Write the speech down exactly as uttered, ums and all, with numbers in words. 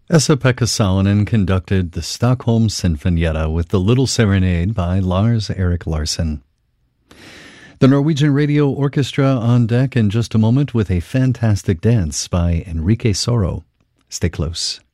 Esa-Pekka Salonen conducted the Stockholm Sinfonietta with the Little Serenade by Lars-Erik Larsson. The Norwegian Radio Orchestra on deck in just a moment with a fantastic dance by Enrique Soro. Stay close.